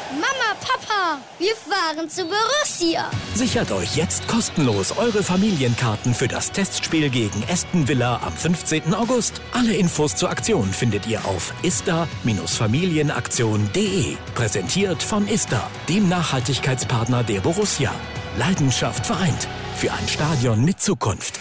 Mama, Papa, wir fahren zu Borussia. Sichert euch jetzt kostenlos eure Familienkarten für das Testspiel gegen Aston Villa am 15. August. Alle Infos zur Aktion findet ihr auf ista-familienaktion.de. Präsentiert von Ista, dem Nachhaltigkeitspartner der Borussia. Leidenschaft vereint. Für ein Stadion mit Zukunft.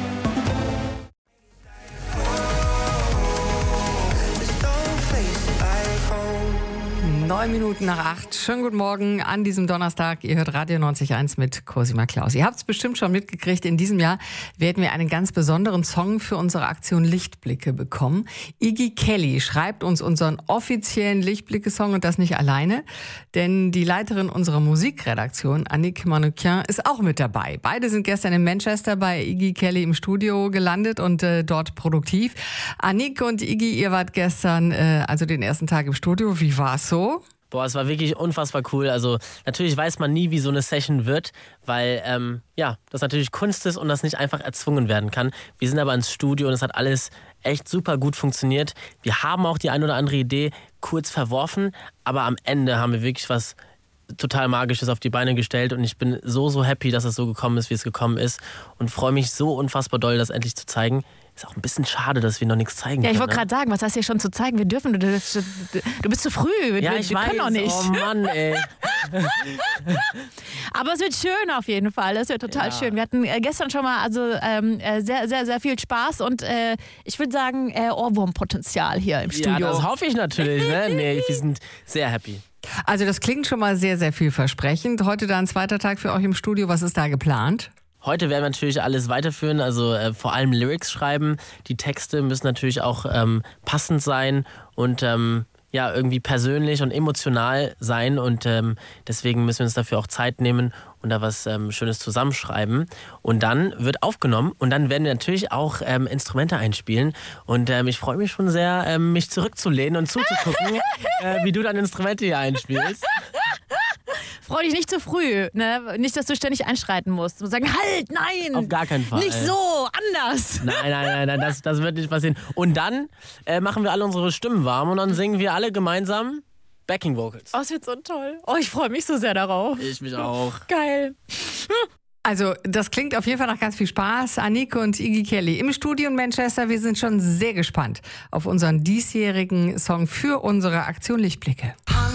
7:09. Schönen guten Morgen an diesem Donnerstag. Ihr hört Radio 90.1 mit Cosima Klaus. Ihr habt es bestimmt schon mitgekriegt. In diesem Jahr werden wir einen ganz besonderen Song für unsere Aktion Lichtblicke bekommen. Iggy Kelly schreibt uns unseren offiziellen Lichtblicke-Song und das nicht alleine. Denn die Leiterin unserer Musikredaktion, Annick Manoukian, ist auch mit dabei. Beide sind gestern in Manchester bei Iggy Kelly im Studio gelandet und dort produktiv. Annick und Iggy, ihr wart gestern also den ersten Tag im Studio. Wie war's so? Boah, es war wirklich unfassbar cool. Also natürlich weiß man nie, wie so eine Session wird, weil das natürlich Kunst ist und das nicht einfach erzwungen werden kann. Wir sind aber ins Studio und es hat alles echt super gut funktioniert. Wir haben auch die ein oder andere Idee kurz verworfen, aber am Ende haben wir wirklich was total Magisches auf die Beine gestellt und ich bin so happy, dass es so gekommen ist, wie es gekommen ist und freue mich so unfassbar doll, das endlich zu zeigen. Ist auch ein bisschen schade, dass wir noch nichts zeigen können. Ja, ich wollte gerade sagen, was hast du hier schon zu zeigen? Wir dürfen, du bist zu früh. Ja, ich weiß. Können noch nicht. Oh Mann, ey. Aber es wird schön auf jeden Fall. Es wird total schön. Wir hatten gestern schon mal sehr viel Spaß und ich würde sagen, Ohrwurmpotenzial hier im Studio. Ja, das hoffe ich natürlich. Ne? Nee, wir sind sehr happy. Also das klingt schon mal sehr, sehr vielversprechend. Heute dann ein zweiter Tag für euch im Studio. Was ist da geplant? Heute werden wir natürlich alles weiterführen, also vor allem Lyrics schreiben. Die Texte müssen natürlich auch passend sein und irgendwie persönlich und emotional sein. Und deswegen müssen wir uns dafür auch Zeit nehmen und da was Schönes zusammenschreiben. Und dann wird aufgenommen und dann werden wir natürlich auch Instrumente einspielen. Und ich freue mich schon sehr, mich zurückzulehnen und zuzugucken, wie du deine Instrumente hier einspielst. Freu dich nicht zu früh, ne? Nicht, dass du ständig einschreiten musst und sagen, halt, nein! Auf gar keinen Fall. Nicht so, anders! Nein, das wird nicht passieren. Und dann machen wir alle unsere Stimmen warm und dann singen wir alle gemeinsam Backing Vocals. Oh, es wird so toll. Oh, ich freue mich so sehr darauf. Ich mich auch. Geil. Also das klingt auf jeden Fall nach ganz viel Spaß. Annick und Iggy Kelly im Studio in Manchester. Wir sind schon sehr gespannt auf unseren diesjährigen Song für unsere Aktion Lichtblicke.